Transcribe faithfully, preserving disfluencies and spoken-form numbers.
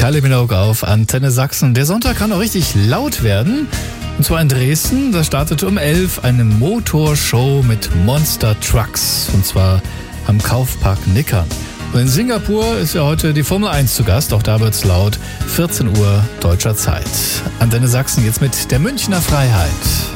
Kylie Minogue auf Antenne Sachsen. Der Sonntag kann auch richtig laut werden. Und zwar in Dresden. Da startete um elf eine Motorshow mit Monster Trucks. Und zwar am Kaufpark Nickern. Und in Singapur ist ja heute die Formel eins zu Gast. Auch da wird's laut. vierzehn Uhr deutscher Zeit. Antenne Sachsen jetzt mit der Münchner Freiheit.